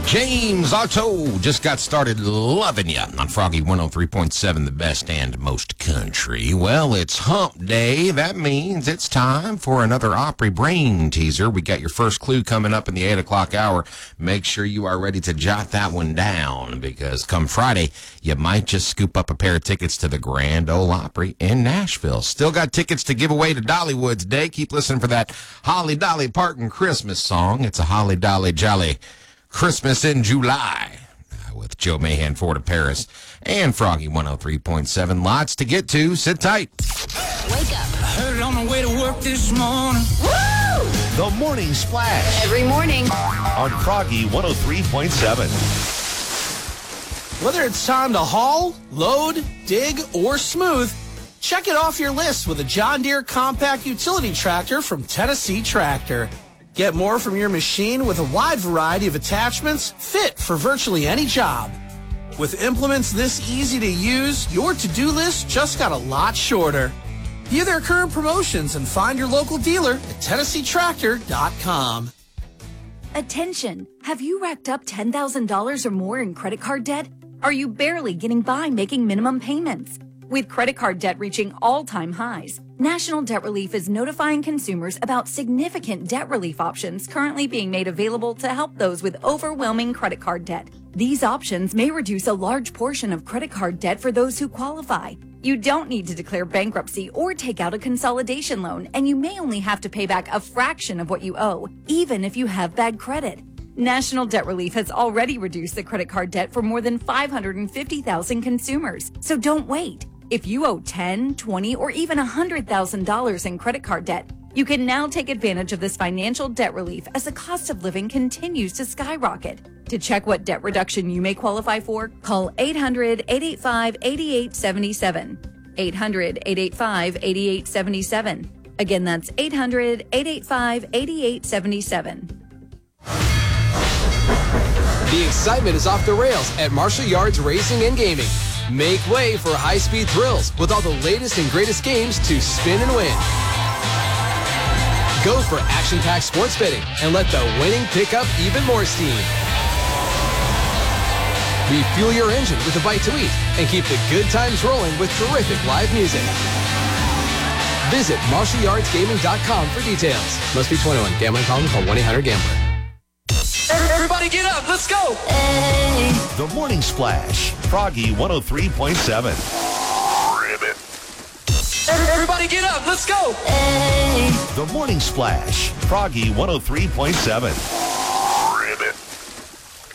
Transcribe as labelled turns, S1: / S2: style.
S1: James Otto just got started loving you on Froggy 103.7, the best and most country. Well, it's hump day. That means it's time for another Opry brain teaser. We got your first clue coming up in the 8 o'clock hour. Make sure you are ready to jot that one down, because come Friday, you might just scoop up a pair of tickets to the Grand Ole Opry in Nashville. Still got tickets to give away to Dollywood's Day. Keep listening for that Holly Dolly Parton Christmas song. It's a Holly Dolly Jolly Christmas in July with Joe Mahan, Ford of Paris, and Froggy 103.7. Lots to get to. Sit tight.
S2: Wake up.
S3: I heard it on the way to work this morning.
S2: Woo!
S4: The Morning Splash
S2: Every morning.
S4: on Froggy 103.7.
S5: Whether it's time to haul, load, dig, or smooth, check it off your list with a John Deere compact utility tractor from Tennessee Tractor. Get more from your machine with a wide variety of attachments fit for virtually any job. With implements this easy to use, your to-do list just got a lot shorter. View their current promotions and find your local dealer at TennesseeTractor.com.
S6: Attention! Have you racked up $10,000 or more in credit card debt? Are you barely getting by making minimum payments? With credit card debt reaching all-time highs, National Debt Relief is notifying consumers about significant debt relief options currently being made available to help those with overwhelming credit card debt. These options may reduce a large portion of credit card debt for those who qualify. You don't need to declare bankruptcy or take out a consolidation loan, and you may only have to pay back a fraction of what you owe, even if you have bad credit. National Debt Relief has already reduced the credit card debt for more than 550,000 consumers, so don't wait. If you owe $10,000, $20,000, or even $100,000 in credit card debt, you can now take advantage of this financial debt relief as the cost of living continues to skyrocket. To check what debt reduction you may qualify for, call 800-885-8877. 800-885-8877. Again, that's 800-885-8877.
S7: The excitement is off the rails at Marshall Yards Racing and Gaming. Make way for high-speed thrills with all the latest and greatest games to spin and win. Go for action-packed sports betting and let the winning pick up even more steam. Refuel your engine with a bite to eat and keep the good times rolling with terrific live music. Visit MarshallYardsGaming.com for details. Must be 21. Gambling problem? Call 1-800-GAMBLER. Everybody get up. Let's go.
S2: Hey.
S4: The Morning Splash, Froggy 103.7.
S7: Everybody get up. Let's go.
S2: Hey.
S4: The Morning Splash, Froggy 103.7.